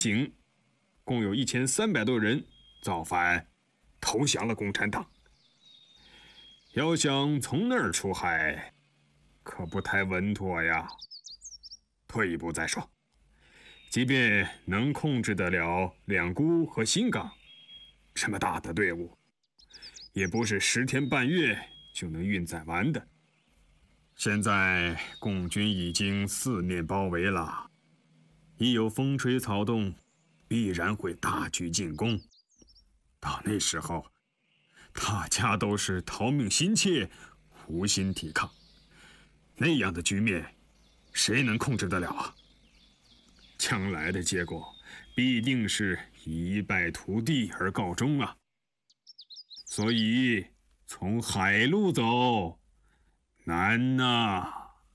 警共有1300多人造反，投降了共产党。要想从那儿出海，可不太稳妥呀。退一步再说，即便能控制得了两沽和新港，这么大的队伍，也不是10天半月就能运载完的。现在共军已经4面包围了，一有风吹草动，必然会大举进攻。到那时候，大家都是逃命心切，无心抵抗，那样的局面，谁能控制得了啊？将来的结果必定是以一败涂地而告终啊！所以从海路走难呐。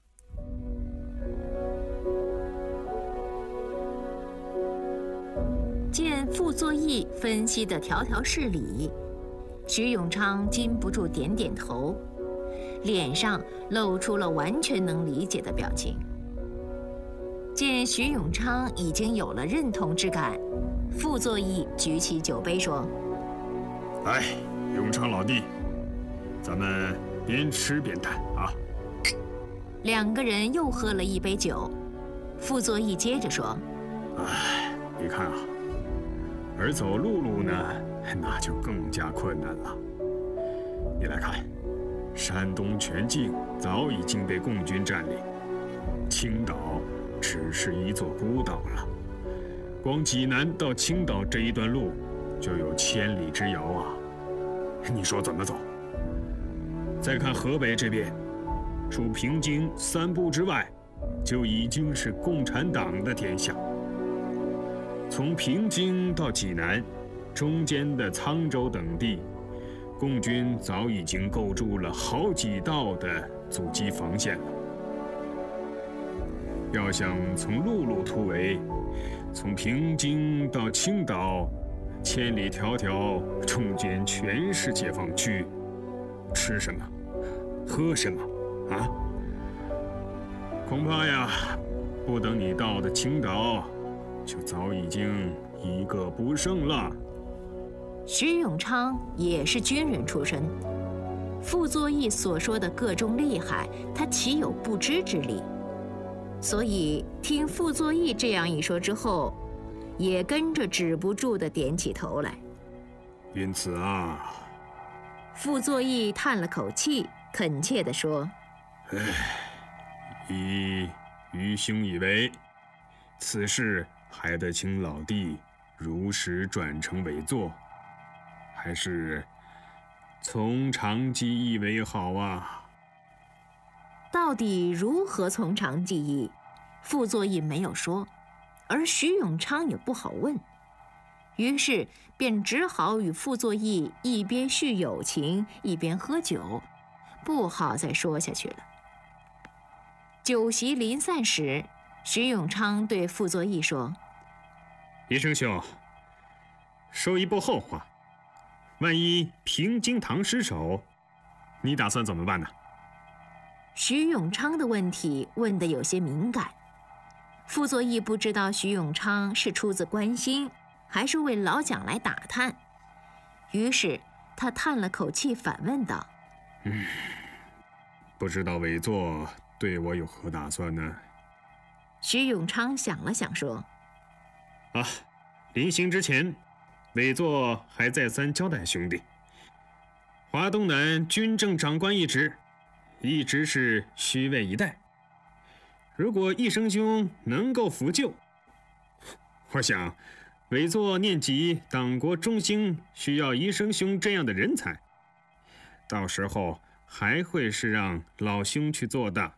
见傅作义分析的条条是理，徐永昌禁不住点点头，脸上露出了完全能理解的表情。见徐永昌已经有了认同之感，傅作义举起酒杯说：“ 来，永昌老弟，咱们边吃边谈啊。” 2个人又喝了一杯酒，傅作义接着说：“ 你看啊，而走陆路呢，那就更加困难了。你来看，山东全境早已经被共军占领，青岛只是一座孤岛了。光济南到青岛这一段路，就有1000里之遥啊！你说怎么走？再看河北这边，除平津3步之外，就已经是共产党的天下。从平津到济南，中间的沧州等地，共军早已经构筑了好几道的阻击防线了。要想从陆路突围，从平津到青岛，千里迢迢，中间全是解放区，吃什么，喝什么啊？恐怕呀，不等你到的青岛，就早已经一个不剩了。 徐永昌也是军人出身，傅作义所说的各种厉害，他岂有不知之理？所以听傅作义这样一说之后，也跟着止不住地点起头来。 因此啊， 傅作义叹了口气，恳切地说：“ 依余兄以为，此事还得请老弟如实转呈委座，还是从长计议为好啊？” 到底如何从长计议，傅作义没有说，而徐永昌也不好问，于是便只好与傅作义一边叙友情，一边喝酒，不好再说下去了。酒席临散时，徐永昌对傅作义说：“ 医生兄，说一步后话，万一平津堂失守，你打算怎么办呢？” 徐永昌的问题问得有些敏感，傅作义不知道徐永昌是出自关心，还是为老蒋来打探，于是他叹了口气，反问道：“ 不知道委座对我有何打算呢？” 徐永昌想了想说：“ 临行之前，委座还再三交代兄弟，华东南军政长官一职，一直是虚位以待。如果义生兄能够辅救，我想委座念及党国中兴需要义生兄这样的人才，到时候还会是让老兄去做的。”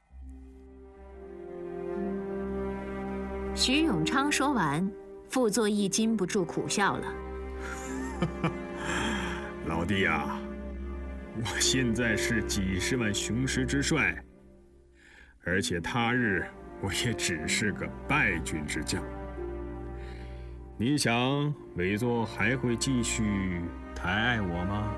徐永昌说完，傅作义禁不住苦笑了。 老弟呀，我现在是几十万雄师之帅，而且他日我也只是个败军之将。你想委座还会继续抬爱我吗？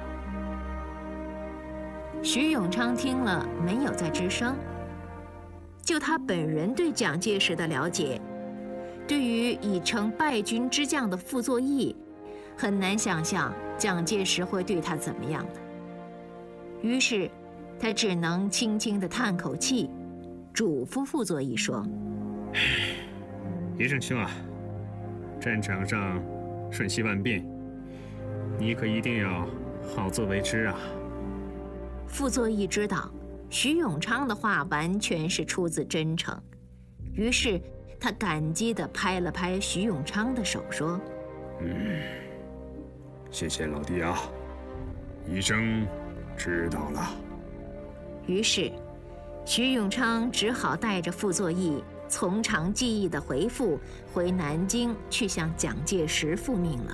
徐永昌听了没有再吱声。就他本人对蒋介石的了解， 对于已成败军之将的傅作义，很难想象蒋介石会对他怎么样的。于是，他只能轻轻地叹口气，嘱咐傅作义说：“ 医生兄啊，战场上瞬息万变，你可一定要好自为之啊。” 傅作义知道徐永昌的话完全是出自真诚，于是他感激地拍了拍徐永昌的手，说：“ 谢谢老弟啊，医生知道了。” 于是，徐永昌只好带着傅作义从长计议的回复回南京去向蒋介石复命了。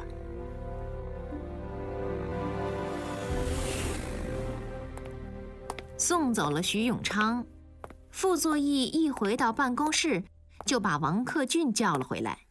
送走了徐永昌，傅作义一回到办公室，就把王克俊叫了回来。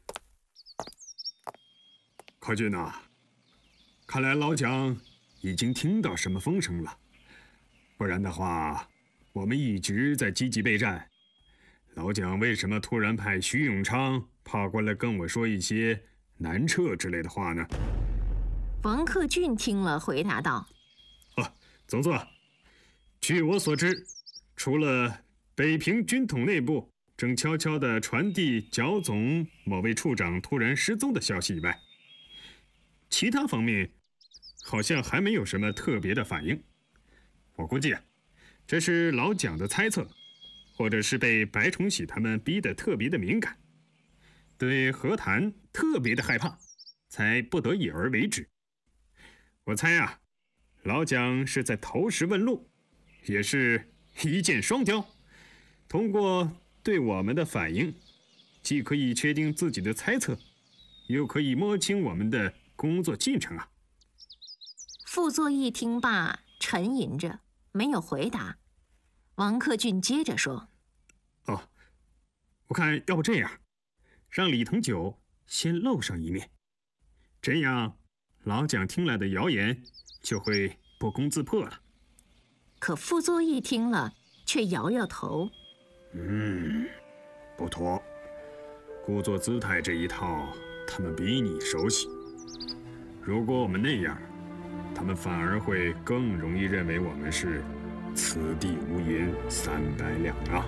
克俊呐，看来老蒋已经听到什么风声了，不然的话，我们一直在积极备战。老蒋为什么突然派徐永昌跑过来跟我说一些南撤之类的话呢？ 王克俊听了，回答道：“ 总座，据我所知，除了北平军统内部正悄悄地传递剿总某位处长突然失踪的消息以外，其他方面好像还没有什么特别的反应。我估计啊，这是老蒋的猜测，或者是被白崇禧他们逼得特别的敏感，对和谈特别的害怕，才不得已而为之。我猜啊，老蒋是在投石问路，也是一箭双雕，通过对我们的反应，既可以确定自己的猜测，又可以摸清我们的工作进程啊。” 傅作义听罢，沉吟着，没有回答。王克俊接着说：“ 我看要不这样，让李腾九先露上一面，这样老蒋听来的谣言就会不攻自破了。” 可傅作义听了，却摇摇头：“ 不妥，故作姿态这一套，他们比你熟悉。如果我们那样，他们反而会更容易认为我们是此地无银300两啊。”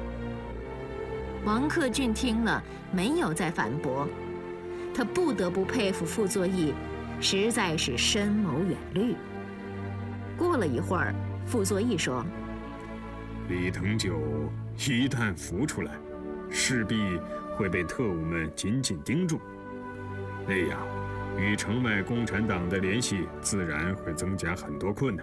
王克俊听了，没有再反驳。他不得不佩服傅作义，实在是深谋远虑。过了一会儿，傅作义说：“ 李腾九一旦浮出来，势必会被特务们紧紧盯住，那样与城外共产党的联系自然会增加很多困难。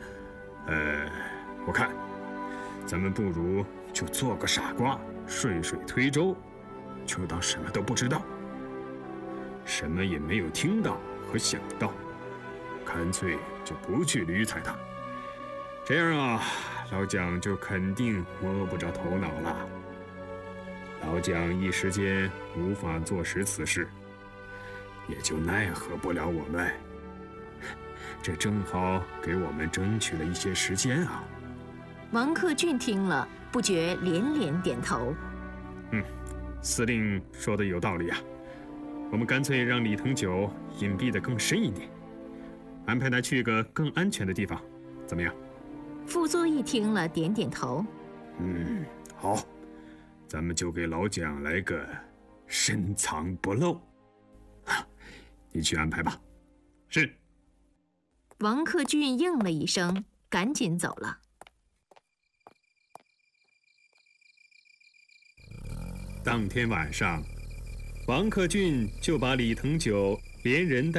我看咱们不如就做个傻瓜，顺水推舟，就当什么都不知道，什么也没有听到和想到，干脆就不去理睬他。这样啊，老蒋就肯定摸不着头脑了。老蒋一时间无法坐实此事，也就奈何不了我们。这正好给我们争取了一些时间啊。” 王克俊听了，不觉连连点头。 司令说的有道理啊，我们干脆让李腾九隐蔽得更深一点，安排他去个更安全的地方，怎么样？ 傅作义听了，点点头。 好，咱们就给老蒋来个深藏不露。你去安排吧。是。 王克俊应了一声，赶紧走了。 当天晚上，王克俊就把李腾九连人带